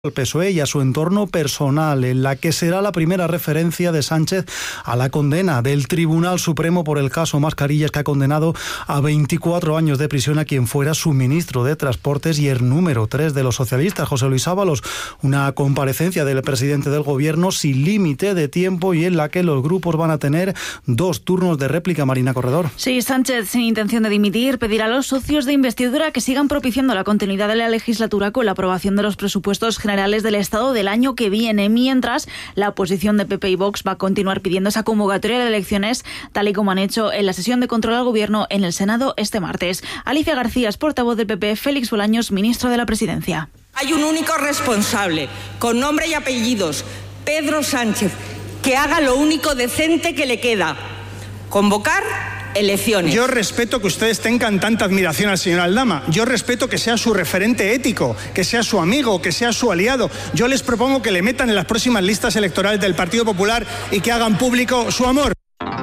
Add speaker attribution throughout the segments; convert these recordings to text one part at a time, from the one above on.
Speaker 1: al PSOE y a su entorno personal, en la que será la primera referencia de Sánchez a la condena del Tribunal Supremo por el caso Mascarillas, que ha condenado a 24 años de prisión a quien fuera su ministro de Transportes y el número 3 de los socialistas, José Luis Ábalos. Una comparecencia del presidente del Gobierno sin límite de tiempo y en la que los grupos van a tener 2 turnos de réplica. Marina Corredor.
Speaker 2: Sí, Sánchez, sin intención de dimitir, pedirá a los socios de investidura que sigan propiciando la continuidad de la legislatura con la aprobación de los presupuestos generales del Estado del año que viene, mientras la oposición de PP y Vox va a continuar pidiendo esa convocatoria de elecciones, tal y como han hecho en la sesión de control al Gobierno en el Senado este martes. Alicia García es portavoz del PP, Félix Bolaños, ministro de la Presidencia.
Speaker 3: Hay un único responsable, con nombre y apellidos, Pedro Sánchez, que haga lo único decente que le queda: convocar elecciones.
Speaker 4: Yo respeto que ustedes tengan tanta admiración al señor Aldama. Yo respeto que sea su referente ético, que sea su amigo, que sea su aliado. Yo les propongo que le metan en las próximas listas electorales del Partido Popular y que hagan público su amor.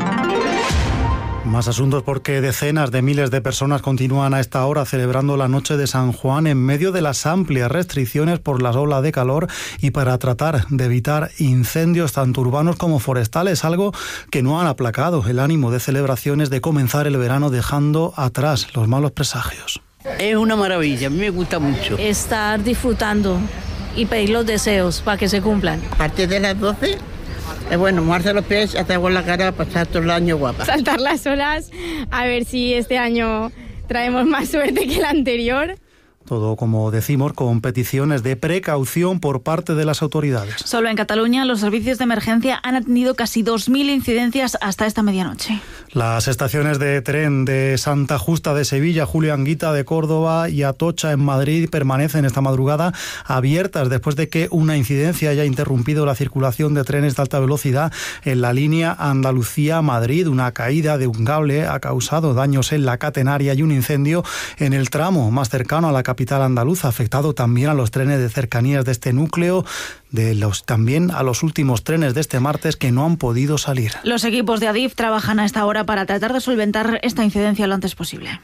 Speaker 1: Más asuntos, porque decenas de miles de personas continúan a esta hora celebrando la noche de San Juan en medio de las amplias restricciones por las olas de calor y para tratar de evitar incendios tanto urbanos como forestales, algo que no han aplacado el ánimo de celebraciones de comenzar el verano dejando atrás los malos presagios.
Speaker 5: Es una maravilla, a mí me gusta mucho.
Speaker 6: Estar disfrutando y pedir los deseos para que se cumplan.
Speaker 7: A partir de las 12... bueno, mojarse los pies, hacer agua en la cara, pasar todo el año guapa.
Speaker 6: Saltar las olas, a ver si este año traemos más suerte que el anterior.
Speaker 1: Todo, como decimos, con peticiones de precaución por parte de las autoridades.
Speaker 2: Solo en Cataluña los servicios de emergencia han atendido casi 2.000 incidencias hasta esta medianoche.
Speaker 1: Las estaciones de tren de Santa Justa de Sevilla, Julio Anguita de Córdoba y Atocha en Madrid permanecen esta madrugada abiertas después de que una incidencia haya interrumpido la circulación de trenes de alta velocidad en la línea Andalucía-Madrid. Una caída de un cable ha causado daños en la catenaria y un incendio en el tramo más cercano a la capital andaluza, afectado también a los trenes de cercanías de este núcleo, también a los últimos trenes de este martes que no han podido salir.
Speaker 2: Los equipos de Adif trabajan a esta hora para tratar de solventar esta incidencia lo antes posible.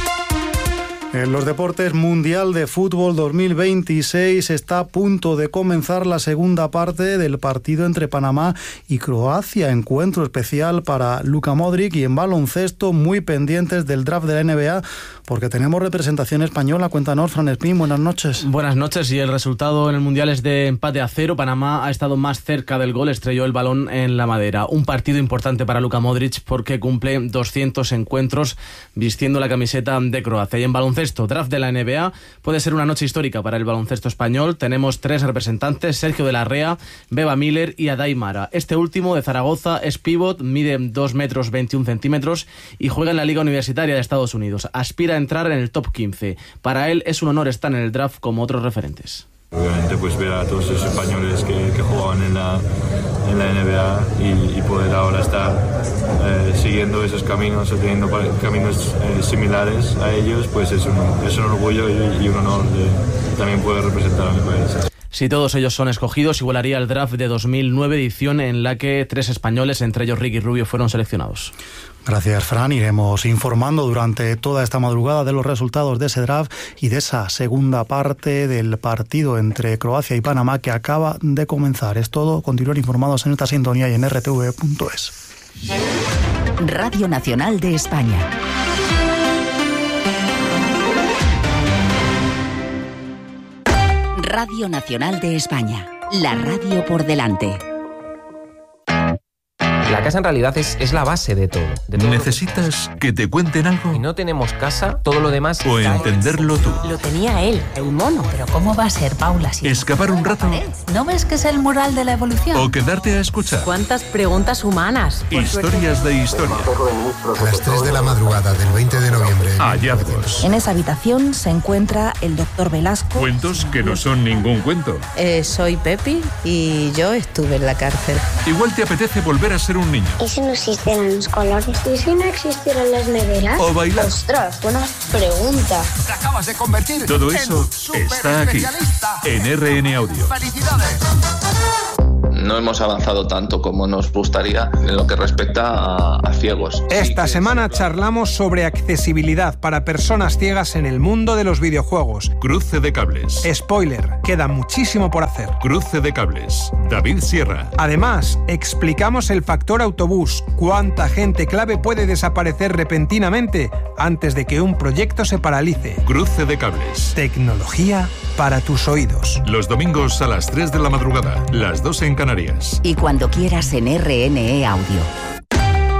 Speaker 1: En los deportes, Mundial de Fútbol 2026 está a punto de comenzar la segunda parte del partido entre Panamá y Croacia. Encuentro especial para Luka Modric, y en baloncesto muy pendientes del draft de la NBA porque tenemos representación española. Cuéntanos, Fran Espín, buenas noches.
Speaker 8: Buenas noches, y el resultado en el Mundial es de empate a 0. Panamá ha estado más cerca del gol, estrelló el balón en la madera. Un partido importante para Luka Modric porque cumple 200 encuentros vistiendo la camiseta de Croacia. Y en baloncesto, draft de la NBA, puede ser una noche histórica para el baloncesto español. Tenemos 3 representantes: Sergio de la Rea, Beba Miller y Adai Mara. Este último, de Zaragoza, es pívot, mide 2 metros 21 centímetros y juega en la Liga Universitaria de Estados Unidos. Aspira a entrar en el top 15. Para él es un honor estar en el draft como otros referentes.
Speaker 9: Obviamente, pues ver a todos esos españoles que jugaban en la NBA y poder ahora estar siguiendo esos caminos o teniendo caminos similares a ellos, pues es un orgullo y un honor de también poder representar a mi país.
Speaker 8: Si todos ellos son escogidos, igualaría el draft de 2009, edición en la que 3 españoles, entre ellos Ricky Rubio, fueron seleccionados.
Speaker 1: Gracias, Fran. Iremos informando durante toda esta madrugada de los resultados de ese draft y de esa segunda parte del partido entre Croacia y Panamá que acaba de comenzar. Es todo. Continuar informados en esta sintonía y en rtv.es.
Speaker 10: Radio Nacional de España. Radio Nacional de España. La radio por delante.
Speaker 11: La casa en realidad es la base de todo.
Speaker 12: ¿Necesitas que te cuenten algo?
Speaker 11: Si no tenemos casa, todo lo demás...
Speaker 12: O entenderlo tú.
Speaker 13: Lo tenía él, el mono. Pero ¿cómo va a ser, Paula? Si
Speaker 12: ¿escapar un rato?
Speaker 13: ¿No ves que es el mural de la evolución?
Speaker 12: ¿O quedarte a escuchar?
Speaker 13: ¿Cuántas preguntas humanas?
Speaker 12: Historias de historia.
Speaker 14: A las 3 de la madrugada del 20 de noviembre...
Speaker 12: Hallazgos.
Speaker 15: En esa habitación se encuentra el doctor Velasco.
Speaker 12: Cuentos que no son ningún cuento.
Speaker 16: Soy Pepi y yo estuve en la cárcel.
Speaker 12: Igual te apetece volver a ser un niño.
Speaker 17: ¿Y si no existieran los colores? ¿Y si no existieran las neveras?
Speaker 12: ¿O bailar?
Speaker 17: ¡Ostras, buena pregunta!
Speaker 18: Te acabas de convertir
Speaker 12: todo eso está aquí, en RN Audio.
Speaker 18: ¡Felicidades! no hemos avanzado tanto como nos gustaría en lo que respecta a ciegos.
Speaker 19: Esta semana charlamos sobre accesibilidad para personas ciegas en el mundo de los videojuegos.
Speaker 12: Cruce de cables.
Speaker 19: Spoiler, queda muchísimo por hacer.
Speaker 12: Cruce de cables. David Sierra.
Speaker 19: Además, explicamos el factor autobús. ¿Cuánta gente clave puede desaparecer repentinamente antes de que un proyecto se paralice?
Speaker 12: Cruce de cables.
Speaker 19: Tecnología para tus oídos.
Speaker 12: Los domingos a las 3 de la madrugada, las 2 en Canarias.
Speaker 10: Y cuando quieras en RNE Audio.